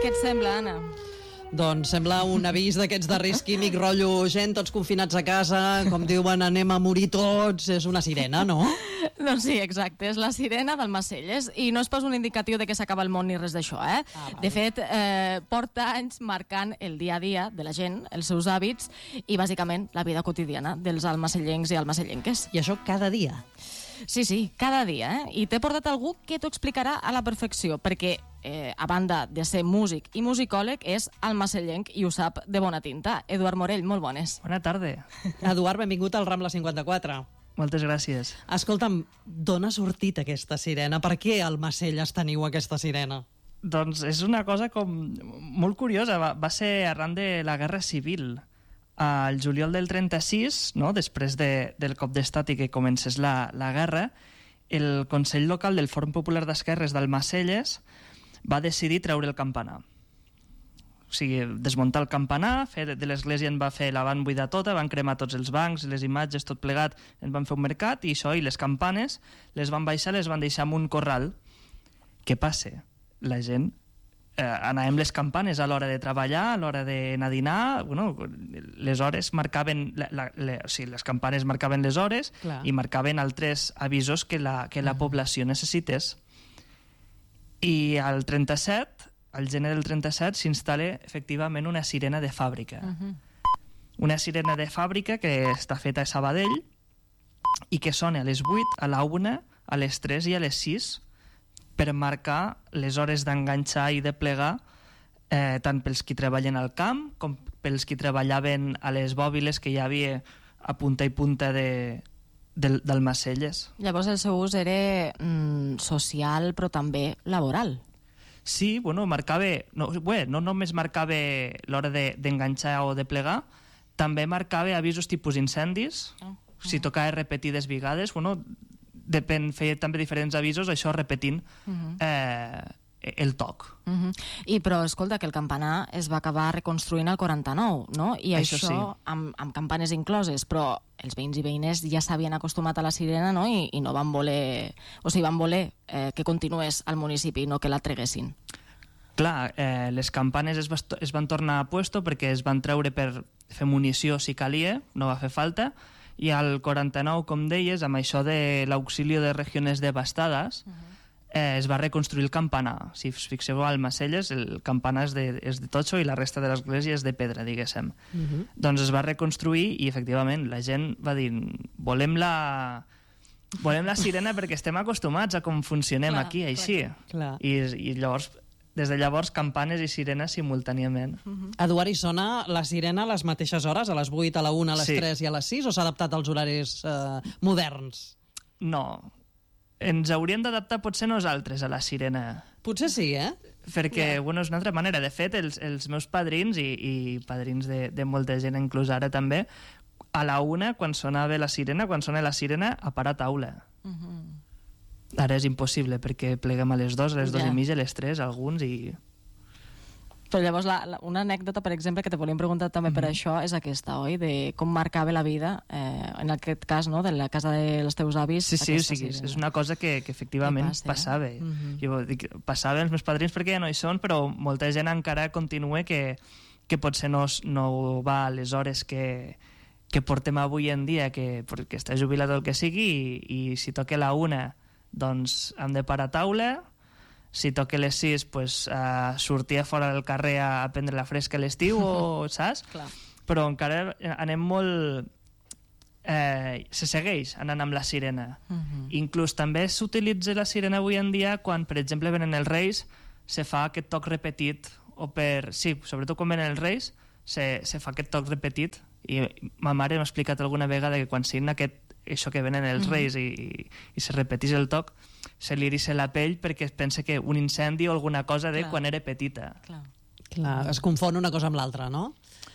Què et sembla, Anna? Doncs sembla un avís d'aquests de risc químic, rotllo gent, tots confinats a casa, com diuen, anem a morir tots, és una sirena, no? Doncs sí, exacte, és la sirena d'Almacelles, i no és pas un indicatiu de que s'acaba el món ni res d'això, eh? De fet, porta anys marcant el dia a dia de la gent, els seus hàbits i, bàsicament, la vida quotidiana dels almacellencs i almacellenques. I això cada dia? Sí, cada dia, eh? I t'he portat algú que t'ho explicarà a la perfecció, perquè a banda de ser músic i musicòleg, és almacellenc i ho sap de bona tinta. Eduard Morell, molt bones. Bona tarda. Eduard, benvingut al Rambla 54. Moltes gràcies. Escolta'm, d'on ha sortit aquesta sirena? Per què al Almacelles teniu aquesta sirena? Doncs és una cosa com molt curiosa. Va ser arran de la Guerra Civil. Al juliol del 36, no? Després del cop d'estat i que comencés la guerra, el Consell Local del Fòrum Popular d'Esquerres d'Almacelles va decidir treure el campanar. O sigui, desmuntar el campanar, de l'església en va fer, la van buidar tota, van cremar tots els bancs, les imatges, tot plegat, en van fer un mercat, i això, i les campanes, les van baixar, les van deixar en un corral. Què passa? La gent anàvem les campanes a l'hora de treballar, a l'hora d'anar a dinar, bueno, les hores marcaven, o sigui, les campanes marcaven les hores. Clar. I marcaven altres avisos que la població necessités. I al 37, al gener del 37, s'instal·la efectivament una sirena de fàbrica. Una sirena de fàbrica que està feta a Sabadell i que sona a les 8, a la 1, a les 3 i a les 6 per marcar les hores d'enganxar i de plegar, tant pels qui treballen al camp com pels qui treballaven a les bòbiles que hi havia a punta i punta d'Almacelles. Llavors el seu ús era social però també laboral. Sí, bueno, marcava, no només marcava l'hora d'enganxar o de plegar, també marcava avisos tipus incendis, si tocava repetides vegades, bueno, feia també diferents avisos, això repetint el toc. I però escolta, que el campanar es va acabar reconstruint al 49, no? I això sí, amb campanes incloses, però els veïns i veïnes ja s'havien acostumat a la sirena, no? I no van voler, o sigui, van voler que continués al municipi, no que la treguessin. Clar, les campanes es van tornar a puesto perquè es van treure per fer munició si calia, no va fer falta, i al 49, com deies, amb això de l'auxili de regions devastades, es va reconstruir el campanar. Si us fixeu al Almacelles, el campanar és de totxo i la resta de l'església és de pedra, diguéssim. Doncs es va reconstruir i, efectivament, la gent va dir volem la sirena perquè estem acostumats a com funcionem aquí, així. I llavors, des de llavors, campanes i sirenes simultàniament. Eduard, i sona la sirena a les mateixes hores, a les 8, a la 1, a les 3 i a les 6, o s'ha adaptat als horaris moderns? No. Ens hauríem d'adaptar potser nosaltres a la sirena. Potser sí, eh? Perquè, bueno, és una altra manera. De fet, els meus padrins i padrins de molta gent, inclús ara també, a la 1, quan sona la sirena, a parar taula. Ara és impossible perquè pleguem a les 2, a les 2 i mitja, a les 3, alguns, i... Però llavors una anècdota, per exemple, que te volíem preguntar també per això, és aquesta, oi? De com marcava la vida, en aquest cas, no?, de la casa dels teus avis. Sí, o sigui, és una cosa que efectivament passava. Jo dic, passava els meus padrins perquè ja no hi són, però molta gent encara continua que potser no va a les hores que portem avui en dia, perquè està jubilat o el que sigui, i si toca la 1, doncs hem de parar taula. Si toca les 6, pues, sortir a fora del carrer a prendre la fresca a l'estiu, saps? Però encara anem molt... se segueix anant amb la sirena. Inclús també s'utilitza la sirena avui en dia quan, per exemple, venen els Reis, se fa aquest toc repetit, sí, sobretot quan venen els Reis, se fa aquest toc repetit, i ma mare m'ha explicat alguna vegada que quan siguin això que venen els Reis i se repetís el toc, se li eriça la pell perquè es pensa que un incendi o alguna cosa de quan era petita. Clar, es confon una cosa amb l'altra, no?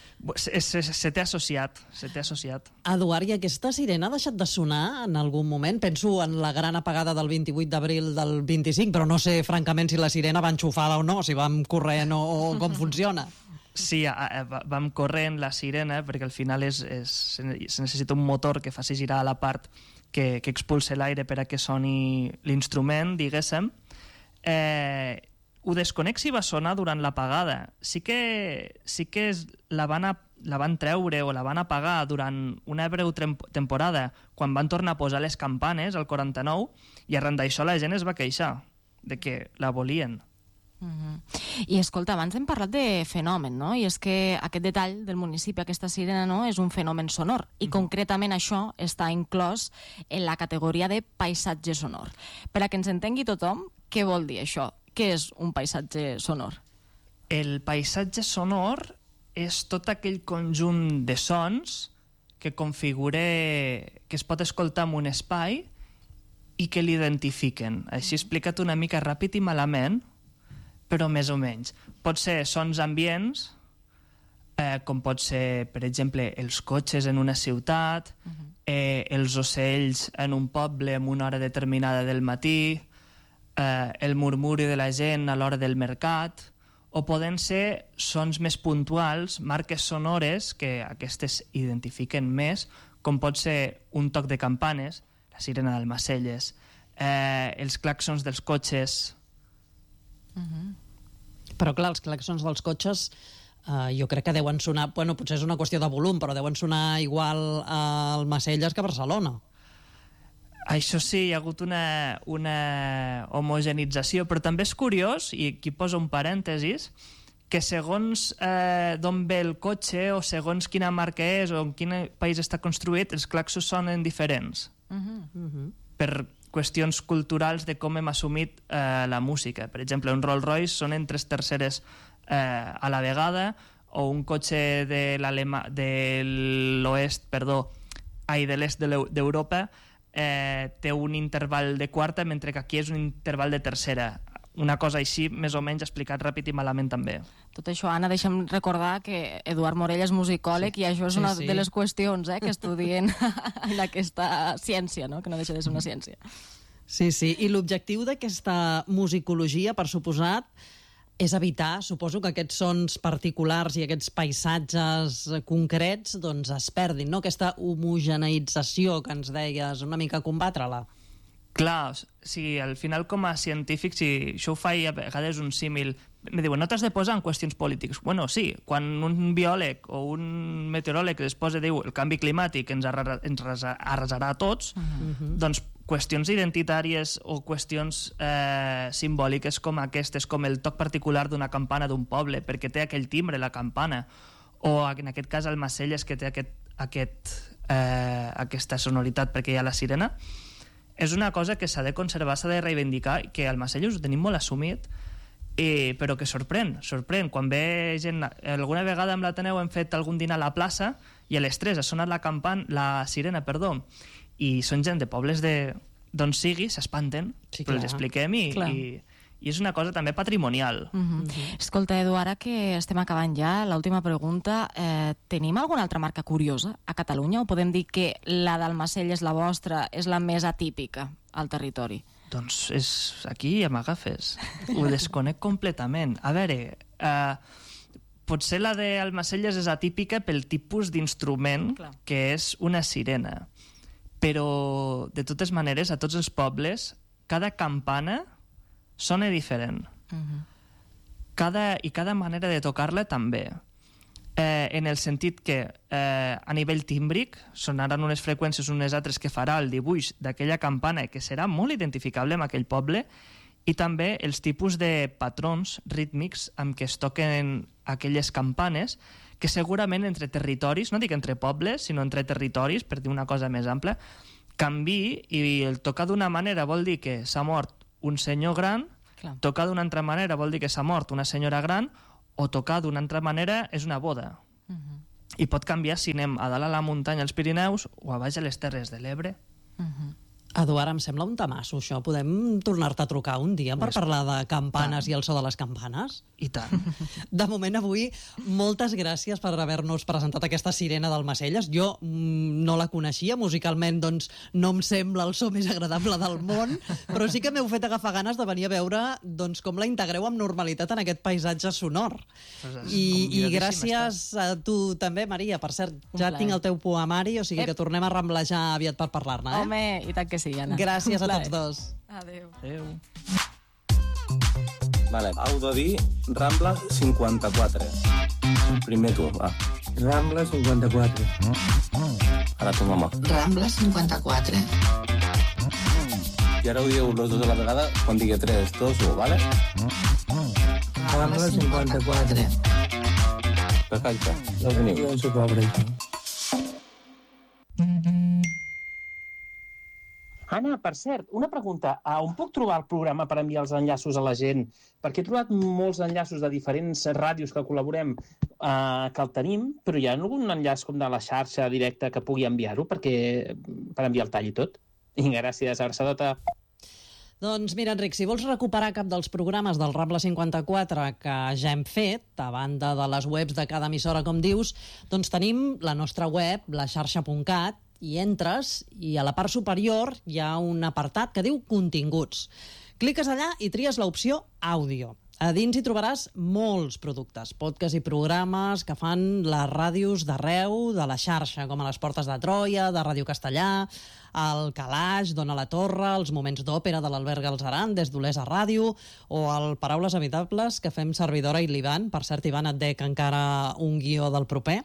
Se t'ha associat. Eduard, i aquesta sirena ha deixat de sonar en algun moment? Penso en la gran apagada del 28 d'abril del 25, però no sé, francament, si la sirena va enxufada o no, si vam corrent o com funciona. Sí, vam corrent la sirena perquè al final se necessita un motor que faci girar la part que expulse l'aire per a que soni l'instrument, diguéssim. ho desconec si va sonar durant l'apagada. Sí que la van treure o la van apagar durant una breu temporada quan van tornar a posar les campanes al 49 i arran d'això la gent es va queixar de que la volien. I escolta, abans hem parlat de fenomen, no? I és que aquest detall del municipi, aquesta sirena, no, és un fenomen sonor i concretament això està inclòs en la categoria de paisatge sonor. Per a que ens entengui tothom, què vol dir això? Què és un paisatge sonor? El paisatge sonor és tot aquell conjunt de sons que es pot escoltar en un espai i que l'identifiquen. Així explicat una mica ràpid i malament, però més o menys. Pot ser sons ambients, com pot ser, per exemple, els cotxes en una ciutat, els ocells en un poble en una hora determinada del matí, el murmuri de la gent a l'hora del mercat, o poden ser sons més puntuals, marques sonores, que aquestes identifiquen més, com pot ser un toc de campanes, la sirena d'Almacelles, els claxons dels cotxes. Però clar, els claxons dels cotxes jo crec que deuen sonar, bueno, potser és una qüestió de volum, però deuen sonar igual a Almacelles que a Barcelona. Això sí, hi ha hagut una homogenització, però també és curiós, i aquí poso un parèntesis, que segons d'on ve el cotxe o segons quina marca és o en quin país està construït, els claxons sonen diferents. Per qüestions culturals de com hem assumit la música. Per exemple, un Rolls Royce sonen 3/3 a la vegada, o un cotxe de l'oest, de l'est d'Europa, té un interval de quarta, mentre que aquí és un interval de tercera. Una cosa així, més o menys, explicat ràpid i malament també. Tot això, Anna, deixa'm recordar que Eduard Morell és musicòleg i això és una de les qüestions que estudien en aquesta ciència, no? Que no deixa de ser una ciència. Sí, sí. I l'objectiu d'aquesta musicologia, per suposat, és evitar, suposo, que aquests sons particulars i aquests paisatges concrets doncs es perdin, no? Aquesta homogeneïtzació que ens deies, una mica combatre-la. Clar, sí, al final com a científic, si això ho faig a vegades un símil, me diuen, no t'has de posar en qüestions polítiques. Bueno, sí, quan un biòleg o un meteoròleg es posa, diu, el canvi climàtic ens arrasarà a tots, doncs qüestions identitàries o qüestions simbòliques com aquestes, com el toc particular d'una campana d'un poble, perquè té aquell timbre, la campana, o en aquest cas Almacelles, que té aquesta sonoritat perquè hi ha la sirena, és una cosa que s'ha de conservar, s'ha de reivindicar, que al Almacelles ho tenim molt assumit, però que sorprèn. Quan ve gent... Alguna vegada amb l'Ateneu hem fet algun dinar a la plaça i a les 3 ha sonat la sirena, i són gent de pobles d'on sigui, s'espanten, però els expliquem i és una cosa també patrimonial. Escolta, Edu, ara que estem acabant ja, l'última pregunta, tenim alguna altra marca curiosa a Catalunya o podem dir que la d'Almacelles, la vostra, és la més atípica al territori? Doncs aquí ja m'agafes. Ho desconec completament. A veure, potser la d'Almacelles és atípica pel tipus d'instrument que és una sirena. Però, de totes maneres, a tots els pobles, cada campana sona diferent. Cada manera de tocar-la també. En el sentit que a nivell tímbric sonaran unes freqüències unes altres que farà el dibuix d'aquella campana que serà molt identificable en aquell poble, i també els tipus de patrons rítmics amb què es toquen aquelles campanes, que segurament entre territoris, no dic entre pobles, sinó entre territoris, per dir una cosa més ampla, canvi, i el tocar d'una manera vol dir que s'ha mort un senyor gran, tocar d'una altra manera vol dir que s'ha mort una senyora gran, o tocar d'una altra manera és una boda. I pot canviar si anem a dalt a la muntanya als Pirineus o a baix a les Terres de l'Ebre. Eduard, em sembla un tamasso, això. Podem tornar-te a trucar un dia per parlar de campanes i el so de les campanes? I tant. De moment, avui, moltes gràcies per haver-nos presentat aquesta sirena d'Almacelles. Jo no la coneixia, musicalment doncs no em sembla el so més agradable del món, però sí que m'heu fet agafar ganes de venir a veure doncs, com la integreu amb normalitat en aquest paisatge sonor. I gràcies a tu també, Maria. Per cert, ja tinc el teu poemari, o sigui que tornem a ramblejar aviat per parlar-ne. Home, i tant que sí, Anna. Gràcies a tots dos. Adéu. Adéu. Vale, heu de dir Rambla 54. Primer tu, va. Rambla 54. Ara tu, mama. Rambla 54. I ara ho dieu los dos a la vegada quan digui 3, 2, 1, vale? Rambla 54. Perfecte, ja ho teniu. Jo en soc pobre, això. Anna, per cert, una pregunta. On puc trobar el programa per enviar els enllaços a la gent? Perquè he trobat molts enllaços de diferents ràdios que col·laborem que el tenim, però hi ha algun enllaç com de la xarxa directa que pugui enviar-ho per enviar el tall i tot? Vinga, gràcies, abraçadota. Doncs mira, Enric, si vols recuperar cap dels programes del Rambla 54 que ja hem fet, a banda de les webs de cada emissora, com dius, doncs tenim la nostra web, laxarxa.cat, i entres i a la part superior hi ha un apartat que diu Continguts. Cliques allà i tries l'opció Àudio. A dins hi trobaràs molts productes, podcasts i programes que fan les ràdios d'arreu de la xarxa, com a les Portes de Troia, de Ràdio Castellà, el Calaix, Dona la Torre, els moments d'òpera de l'Albert Galzeran, des d'Olesa Ràdio, o el Paraules Habitables, que fem servidora i l'Ivan. Per cert, Ivan, et dec encara un guió del proper.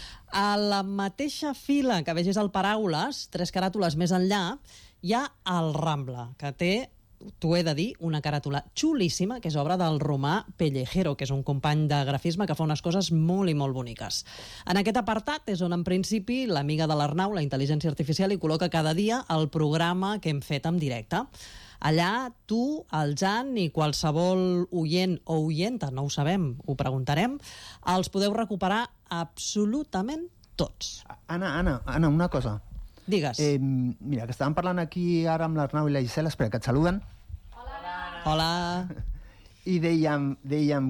A la mateixa fila que vegis el Paraules, 3 caràtules més enllà, hi ha el Rambla, que té, t'ho he de dir, una caràtula xulíssima, que és obra del Romà Pellejero, que és un company de grafisme que fa unes coses molt i molt boniques. En aquest apartat és on, en principi, l'amiga de l'Arnau, la intel·ligència artificial, hi col·loca cada dia el programa que hem fet en directe. Allà, tu, el Jan i qualsevol oient o oienta, no ho sabem, ho preguntarem, els podeu recuperar absolutament tots. Anna, una cosa. Digues. Mira, que estàvem parlant aquí ara amb l'Arnau i la Gisela, espera, que et saluden. Hola. I dèiem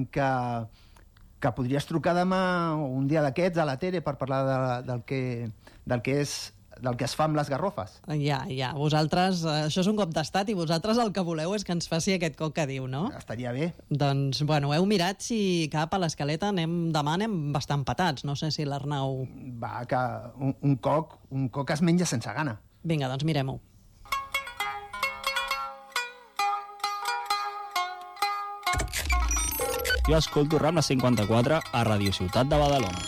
que podries trucar demà un dia d'aquests a la tele per parlar del que es fa amb les garrofes. Ja. Vosaltres, això és un cop d'estat i vosaltres el que voleu és que ens faci aquest coc que diu, no? Estaria bé. Doncs, bueno, heu mirat si cap a l'escaleta demà anem bastant patats. No sé si l'Arnau... Va, que un coc es menja sense gana. Vinga, doncs mirem-ho. Jo escolto Rambla 54 a Radio Ciutat de Badalona.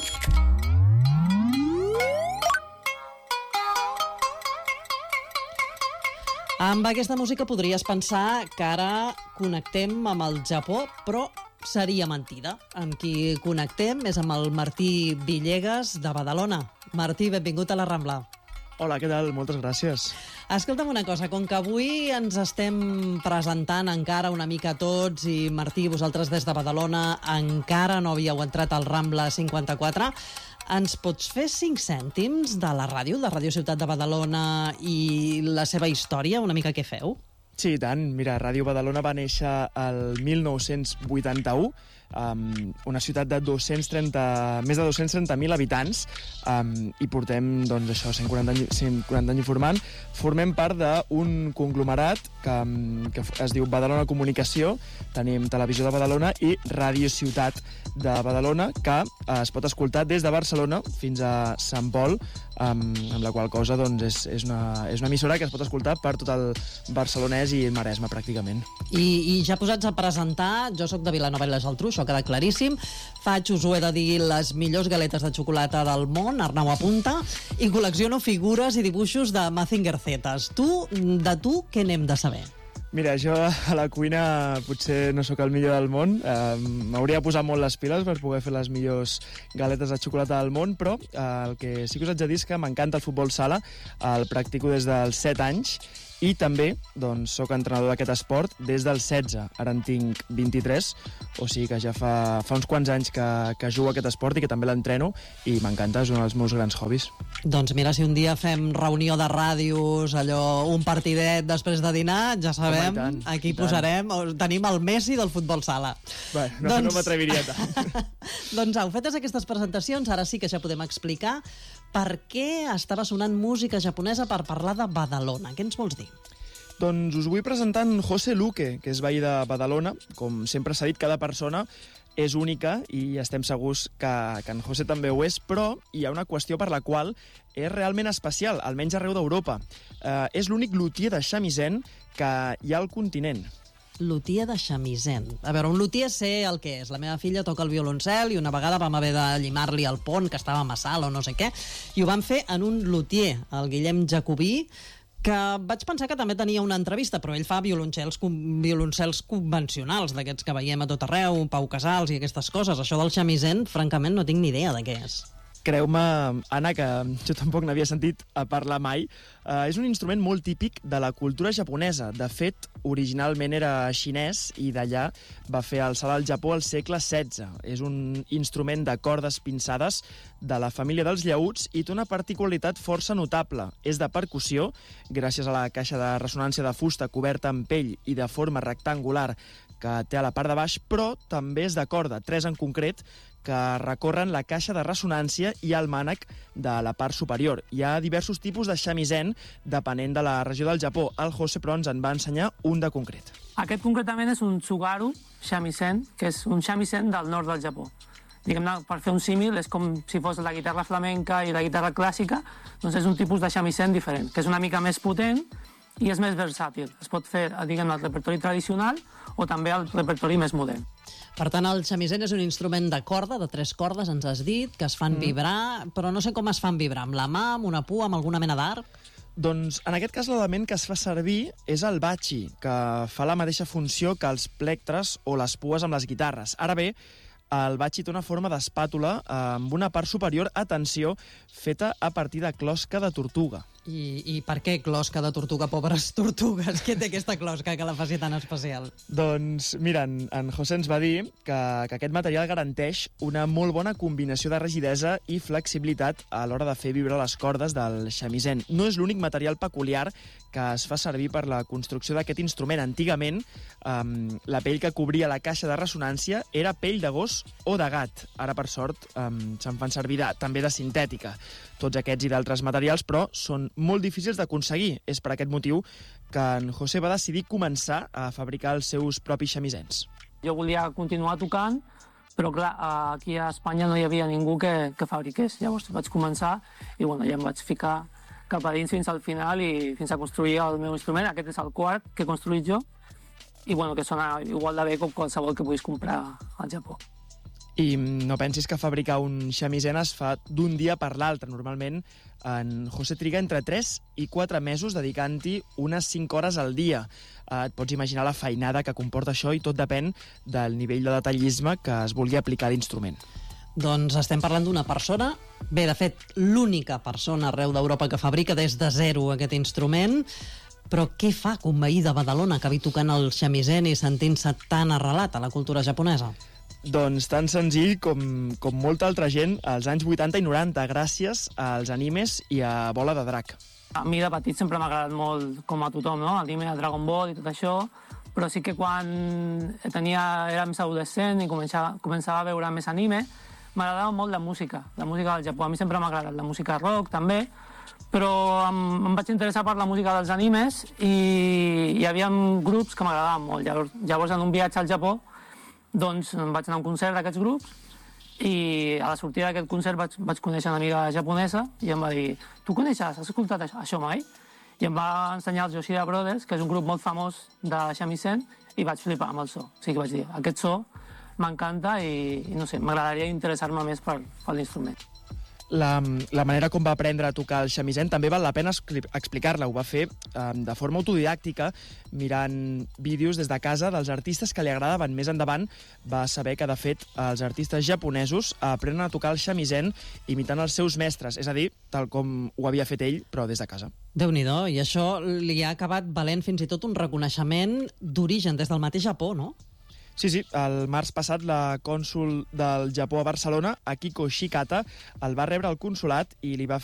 Amb aquesta música podries pensar que ara connectem amb el Japó, però seria mentida. Amb qui connectem és amb el Martí Villegas de Badalona. Martí, benvingut a la Rambla. Hola, què tal? Moltes gràcies. Escolta'm una cosa, com que avui ens estem presentant encara una mica tots i Martí, vosaltres des de Badalona encara no havíeu entrat al Rambla 54, ens pots fer 5 cèntims de la ràdio, de Ràdio Ciutat de Badalona i la seva història, una mica què feu? Sí, i tant. Mira, Ràdio Badalona va néixer el 1981, una ciutat de més de 230.000 habitants, i portem, doncs, això, 140 anys informant. Formem part d'un conglomerat que es diu Badalona Comunicació. Tenim Televisió de Badalona i Ràdio Ciutat de Badalona, que es pot escoltar des de Barcelona fins a Sant Pol, amb la qual cosa doncs, és una emissora que es pot escoltar per tot el barcelonès i el Maresme, pràcticament. I ja posats a presentar, jo sóc de Vilanova i la Geltrú, això queda claríssim. Us ho he de dir, les millors galetes de xocolata del món, Arnau apunta, i col·lecciono figures i dibuixos de Mazinger Zetas. De tu, què n'hem de saber? Mira, jo a la cuina potser no sóc el millor del món. M'hauria de posar molt les piles per poder fer les millors galetes de xocolata del món, però el que sí que us haig de dir és que m'encanta el futbol sala, el practico des dels 7 anys, i també doncs, soc entrenador d'aquest esport des dels 16. Ara en tinc 23, o sigui que ja fa uns quants anys que jugo a aquest esport i que també l'entreno, i m'encanta, és un dels meus grans hobbies. Doncs mira, si un dia fem reunió de ràdios, allò, un partidet després de dinar, ja sabem, aquí posarem, tenim el Messi del futbol sala. Bé, no m'atreviria tant. Doncs au, fetes aquestes presentacions, ara sí que ja podem explicar per què estava sonant música japonesa per parlar de Badalona. Què ens vols dir? Doncs us vull presentar en José Luque, que és veí de Badalona. Com sempre s'ha dit, cada persona és única i estem segurs que en José també ho és, però hi ha una qüestió per la qual és realment especial, almenys arreu d'Europa. És l'únic luthier de shamisen que hi ha al continent. luthier de shamisen. A veure, un luthier sé el que és. La meva filla toca el violoncel i una vegada vam haver de llimar-li el pont, que estava massa alt o no sé què, i ho van fer en un luthier, el Guillem Jacobí, que vaig pensar que també tenia una entrevista, però ell fa violoncels convencionals, d'aquests que veiem a tot arreu, Pau Casals i aquestes coses. Això del shamisen, francament, no tinc ni idea de què és. Creu-me, Anna, que jo tampoc n'havia sentit a parlar mai. És un instrument molt típic de la cultura japonesa. De fet, originalment era xinès i d'allà va fer el salt al Japó al segle XVI. És un instrument de cordes pinçades de la família dels llaüts i té una particularitat força notable. És de percussió, gràcies a la caixa de ressonància de fusta coberta amb pell i de forma rectangular que té a la part de baix, però també és de corda, 3 en concret, que recorren la caixa de ressonància i el mànec de la part superior. Hi ha diversos tipus de shamisen, depenent de la regió del Japó. El José, però, ens en va ensenyar un de concret. Aquest concretament és un tsugaru shamisen, que és un shamisen del nord del Japó. Diguem-ne, per fer un símil, és com si fos la guitarra flamenca i la guitarra clàssica, doncs és un tipus de shamisen diferent, que és una mica més potent i és més versàtil. Es pot fer, diguem-ne, el repertori tradicional o també el repertori més modern. Per tant, el shamisen és un instrument de corda, de 3 cordes, ens has dit, que es fan vibrar, però no sé com es fan vibrar, amb la mà, amb una pua, amb alguna mena d'arc? Doncs, en aquest cas, l'element que es fa servir és el bachi, que fa la mateixa funció que els plectres o les pues amb les guitarres. Ara bé, el bachi té una forma d'espàtula amb una part superior, atenció, feta a partir de closca de tortuga. I per què closca de tortuga, pobres tortugues? Què té aquesta closca que la faci tan especial? Doncs, mira, en José ens va dir que aquest material garanteix una molt bona combinació de rigidesa i flexibilitat a l'hora de fer vibrar les cordes del shamisen. No és l'únic material peculiar que es fa servir per la construcció d'aquest instrument. Antigament, la pell que cobria la caixa de ressonància era pell de gos o de gat. Ara, per sort, se'n fan servir també de sintètica. Tots aquests i d'altres materials, però, són molt difícils d'aconseguir. És per aquest motiu que en José va decidir començar a fabricar els seus propis samisens. Jo volia continuar tocant, però clar, aquí a Espanya no hi havia ningú que fabriqués. Llavors vaig començar i bueno, ja em vaig ficar cap a dins fins al final i fins a construir el meu instrument. Aquest és el quart que he construït jo i bueno, que sona igual de bé com qualsevol que puguis comprar al Japó. I no pensis que fabricar un shamisen es fa d'un dia per l'altre. Normalment, en José triga entre 3 i 4 mesos dedicant-hi unes 5 hores al dia. Et pots imaginar la feinada que comporta això i tot depèn del nivell de detallisme que es vulgui aplicar a l'instrument. Doncs estem parlant d'una persona, bé, de fet, l'única persona arreu d'Europa que fabrica des de zero aquest instrument, però què fa que un veí de Badalona acabi tocant el shamisen i sentint-se tan arrelat a la cultura japonesa? Doncs tan senzill com molta altra gent als anys 80 i 90, gràcies als animes i a Bola de Drac. A mi de petit sempre m'ha agradat molt, com a tothom, no? L'anime de Dragon Ball i tot això, però sí que quan era més adolescent i començava a veure més anime, m'agradava molt la música del Japó. A mi sempre m'ha agradat la música rock, també, però em vaig interessar per la música dels animes i hi havia grups que m'agradaven molt. Llavors, en un viatge al Japó, doncs vaig anar a un concert d'aquests grups i a la sortida d'aquest concert vaig conèixer una amiga japonesa i em va dir: tu coneixes, has escoltat això mai? I em va ensenyar els Yoshida Brothers, que és un grup molt famós de shamisen, i vaig flipar amb el so. O sigui que vaig dir, aquest so m'encanta i no sé, m'agradaria interessar-me més per l'instrument. La manera com va aprendre a tocar el shamisen també val la pena explicar-la. Ho va fer de forma autodidàctica, mirant vídeos des de casa dels artistes que li agradaven. Més endavant va saber que, de fet, els artistes japonesos aprenen a tocar el shamisen imitant els seus mestres, és a dir, tal com ho havia fet ell, però des de casa. Déu-n'hi-do, i això li ha acabat valent fins i tot un reconeixement d'origen des del mateix Japó, no? Sí, el març passat la cònsol del Japó a Barcelona, Akiko Shikata, el va rebre al consolat i li va